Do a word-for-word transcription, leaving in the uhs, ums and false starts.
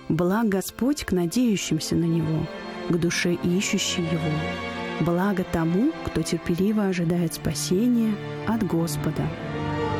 Благ Господь к надеющимся на Него, к душе ищущей Его. Благо тому, кто терпеливо ожидает спасения от Господа.